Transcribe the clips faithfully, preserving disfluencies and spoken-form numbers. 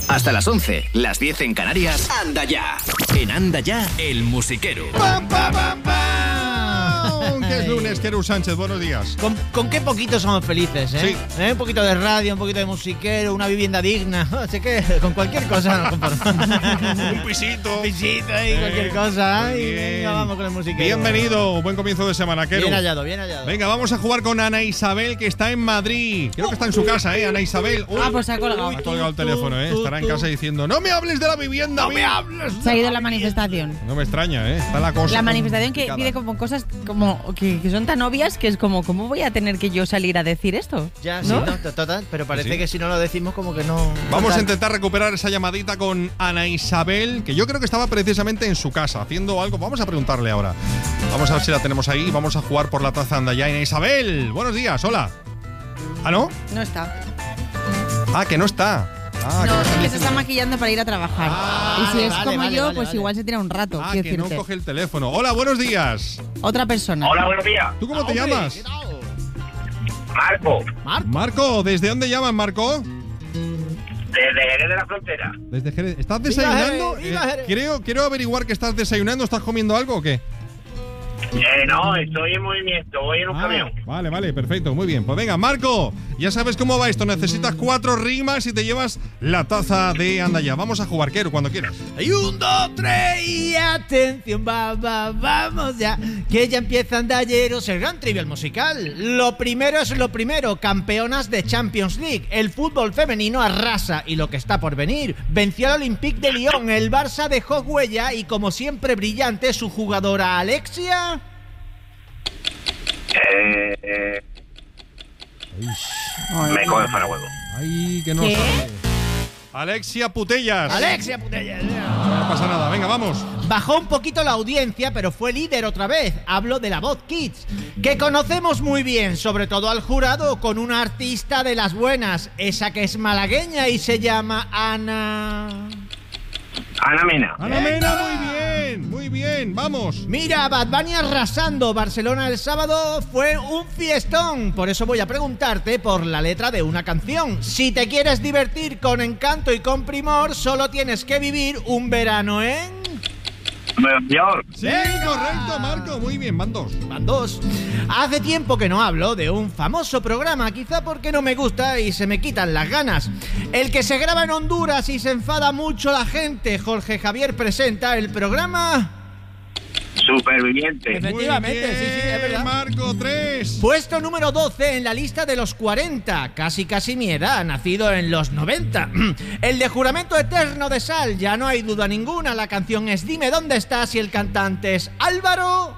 Hasta las once, las diez en Canarias. Anda ya. En Anda ya, el musiquero. ¡Pam, pam, pam, pam! Que es lunes, Querú Sánchez, buenos días. ¿Con, con qué poquito somos felices, eh? Sí. ¿Eh? Un poquito de radio, un poquito de musiquero, una vivienda digna. Así que con cualquier cosa nos conformamos. Un pisito. Un pisito ahí, Eh, cualquier cosa. muy Y bien. venga, vamos con el musiquero. Bienvenido, buen comienzo de semana, Querú. Bien hallado, bien hallado. Venga, vamos a jugar con Ana Isabel, que está en Madrid. Creo que está en su casa, ¿eh, Ana Isabel? Uy, Ah, pues se ha colgado. ha colgado el teléfono, ¿eh? Estará en casa diciendo, no me hables de la vivienda. ¡No me hables! Se ha ido la manifestación. No me extraña, ¿eh? Está la cosa La manifestación que complicada. pide como cosas como que, que son tan obvias que es como, ¿cómo voy a tener que yo salir a decir esto? Ya, ¿no? sí, no, total, pero parece Sí. que si no lo decimos como que no... Vamos a total. intentar recuperar esa llamadita con Ana Isabel, que yo creo que estaba precisamente en su casa haciendo algo. Vamos a preguntarle ahora. Vamos a ver si la tenemos ahí. Vamos a jugar por la taza Anda ya. Ana Isabel, buenos días, hola. ¿Ah, no? No está. Ah, que no está. Ah, no, que es no que está. se está maquillando para ir a trabajar. Ah, y si es vale, como vale, yo, vale, pues vale. igual se tira un rato. Ah, quiero que no decirte. coge el teléfono. Hola, buenos días. Otra persona. Hola, buenos días. ¿Tú cómo te Hombre, llamas? ¿qué tal? Marco, Marco. Marco, ¿desde dónde llamas, Marco? desde Jerez de la Frontera. Desde Jerez. ¿Estás Viva desayunando? Jerez, viva Eh, Jerez. quiero, quiero averiguar que estás desayunando. ¿Estás comiendo algo o qué? Eh, no, estoy en movimiento, voy en un Ah, camión. vale, vale, perfecto, muy bien. Pues venga, Marco, ya sabes cómo va esto. Necesitas cuatro rimas y te llevas la taza de Anda ya. Vamos a jugar, Quero, cuando quieras. Hay un, dos, tres y atención, va, va, vamos ya. Que ya empiezan de ayeros el gran trivial musical. Lo primero es lo primero, campeonas de Champions League. El fútbol femenino arrasa y lo que está por venir. Venció al Olympique de Lyon, el Barça dejó huella y como siempre brillante su jugadora Alexia. Eh, eh, me coge para huevo. Ay, que no ¿Qué? sabe. Alexia Putellas. Alexia, putella. No pasa nada, venga, vamos. Bajó un poquito la audiencia, pero fue líder otra vez. Hablo de La Voz Kids, que conocemos muy bien, sobre todo al jurado, con una artista de las buenas, esa que es malagueña y se llama Ana... Ana Mena. Ana Mena, muy bien, muy bien, vamos. Mira, Bad Bunny arrasando. Barcelona el sábado fue un fiestón. Por eso voy a preguntarte por la letra de una canción. Si te quieres divertir con encanto y con primor, solo tienes que vivir un verano en... Nueva York. Sí, correcto, Marco, muy bien, van dos. Van dos. Hace tiempo que no hablo de un famoso programa, quizá porque no me gusta y se me quitan las ganas. El que se graba en Honduras y se enfada mucho la gente. Jorge Javier presenta el programa... Superviviente. Efectivamente, Muy bien, sí, sí, es verdad. Marco, tres. Puesto número doce en la lista de los cuarenta, casi casi mi edad, nacido en los noventa. El de Juramento Eterno de Sal, ya no hay duda ninguna, la canción es Dime dónde estás y el cantante es Álvaro...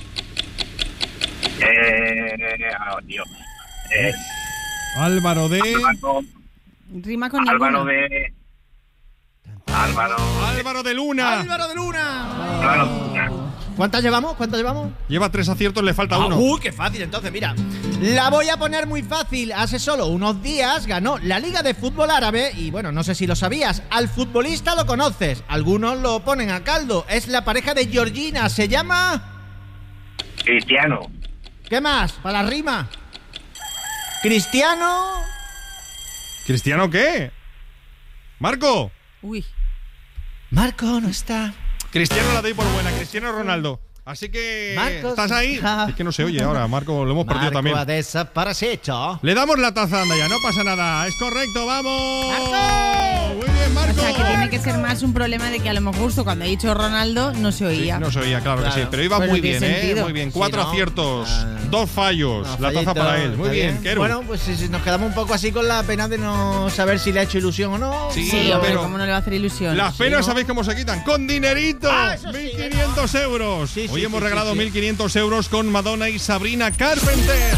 Eh, oh, Dios. Eh, Álvaro de... Álvaro, Rima con Álvaro ninguno. de... Álvaro. Álvaro de Luna. ¡Álvaro de Luna! Álvaro. ¿Cuántas llevamos? ¿Cuántas llevamos? Lleva tres aciertos, le falta Ah, uno. uy, qué fácil, entonces, mira. La voy a poner muy fácil. Hace solo unos días ganó la Liga de Fútbol Árabe y, bueno, no sé si lo sabías, al futbolista lo conoces. Algunos lo ponen a caldo. Es la pareja de Georgina, se llama... Cristiano. ¿Qué más? Para la rima. Cristiano... ¿Cristiano qué? Marco. Uy. Marco no está... Cristiano la doy por buena, Cristiano Ronaldo. Así que... Marcos. ¿Estás ahí? Es que no se oye ahora, Marco, lo hemos perdido Marco también. ha desaparecido. Le damos la taza, Anda ya, no pasa nada. Es correcto, vamos. ¡Marco! Muy bien, Marco. O sea, que tiene que ser más un problema de que a lo mejor justo cuando he dicho Ronaldo no se Sí, oía. no se oía, claro, que Claro. sí. Pero iba Pues muy no bien, tiene ¿eh? sentido. Muy bien. Sí, Cuatro ¿no? aciertos, Ah. dos fallos. No, la taza fallito, para él. Muy está bien, Quero. Bueno, pues si, si nos quedamos un poco así con la pena de no saber si le ha hecho ilusión o no. Sí, Sí, hombre, pero- ¿cómo no le va a hacer ilusión? Las penas, ¿no? ¿sabéis cómo se quitan? ¡Con dinerito! Ah, eso sí, mil quinientos euros. Sí, sí, Hoy sí, hemos sí, regalado sí. mil quinientos euros con Madonna y Sabrina Carpenter.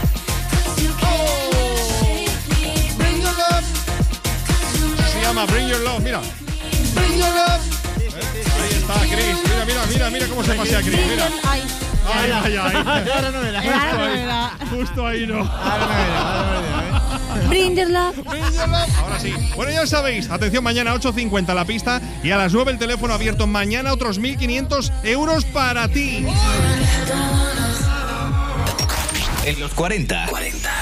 Se llama Bring Your Love, mira. Bring Your Love. Ahí está, Chris. Mira, mira, mira, mira cómo se pasea Chris. Mira. Ay, Ay, ay, ay. Ahora no me da. ahora Justo no ahí, me da. justo ahí no. Ahora no me da, ahora no me da, ¿eh? Bring your love. Ahora sí. Bueno, ya sabéis, atención, mañana ocho cincuenta la pista y a las nueve el teléfono abierto. Mañana otros mil quinientos euros para ti. En los cuarenta. cuarenta.